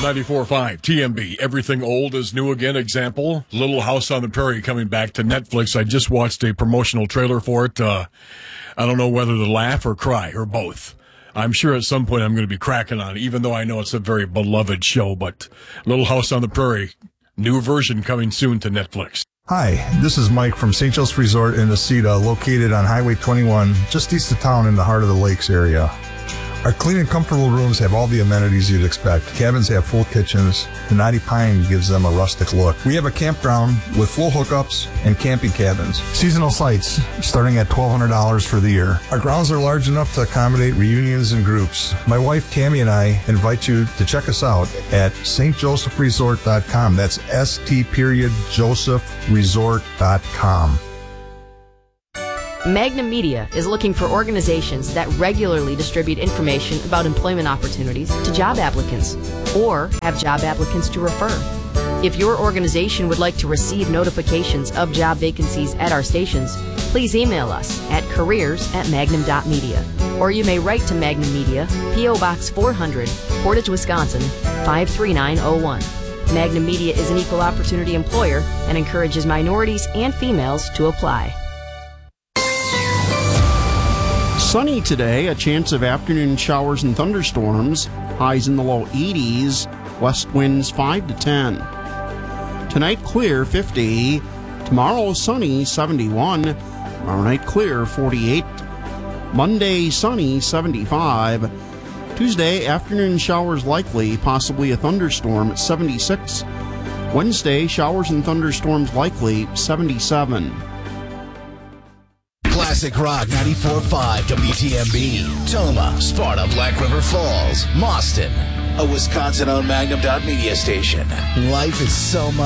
94.5 TMB. Everything old is new again. Example, Little House on the Prairie coming back to Netflix. I just watched a promotional trailer for it. I don't know whether to laugh or cry or both. I'm sure at some point I'm going to be cracking on it, even though I know it's a very beloved show. But Little House on the Prairie, new version coming soon to Netflix. Hi, this is Mike from St. Joe's Resort in Necedah, located on Highway 21, just east of town in the heart of the lakes area. Our clean and comfortable rooms have all the amenities you'd expect. Cabins have full kitchens. The knotty pine gives them a rustic look. We have a campground with full hookups and camping cabins. Seasonal sites starting at $1,200 for the year. Our grounds are large enough to accommodate reunions and groups. My wife Tammy and I invite you to check us out at stjosephresort.com. That's st.josephresort.com. Magnum Media is looking for organizations that regularly distribute information about employment opportunities to job applicants or have job applicants to refer. If your organization would like to receive notifications of job vacancies at our stations, please email us at careers@magnum.media, or you may write to Magnum Media, P.O. Box 400, Portage, Wisconsin, 53901. Magnum Media is an equal opportunity employer and encourages minorities and females to apply. Sunny today, a chance of afternoon showers and thunderstorms, highs in the low 80s, west winds 5 to 10. Tonight clear, 50. Tomorrow sunny, 71. Tomorrow night clear, 48. Monday sunny, 75. Tuesday afternoon showers likely, possibly a thunderstorm, 76. Wednesday showers and thunderstorms likely, 77. Classic Rock 94.5 WTMB. Toma, Sparta, Black River Falls, Mauston. A Wisconsin-owned Magnum.media station. Life is so much